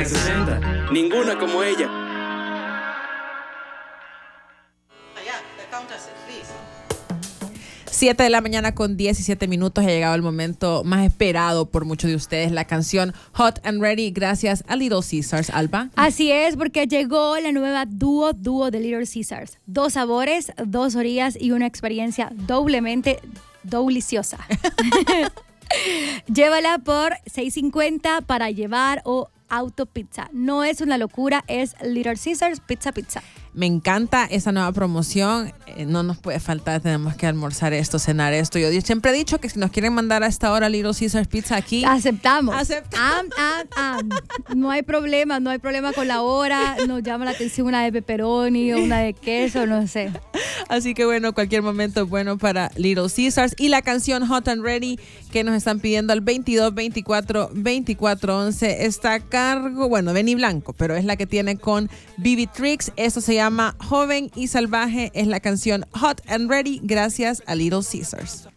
360. Ninguna como ella. 7 de la mañana con 17 minutos. Ha llegado el momento más esperado por muchos de ustedes, la canción Hot and Ready, gracias a Little Caesars. Alba. Así es, porque llegó la nueva dúo de Little Caesars. 2 sabores, 2 orillas y una experiencia doblemente deliciosa. Llévala por $6.50 para llevar o autopizza. No es una locura, es Little Caesars Pizza. Me encanta esa nueva promoción. No nos puede faltar, tenemos que almorzar esto, cenar esto. Yo siempre he dicho que si nos quieren mandar a esta hora Little Caesars Pizza aquí, aceptamos. No hay problema con la hora. Nos llama la atención una de pepperoni o una de queso, no sé. Así que bueno, cualquier momento es bueno para Little Caesars. Y la canción Hot and Ready que nos están pidiendo al 22 24 24 11 está a cargo, bueno, Benny Blanco, pero es la que tiene con BB Tricks. Esto se llama Joven y Salvaje. Es la canción Hot and Ready gracias a Little Caesars.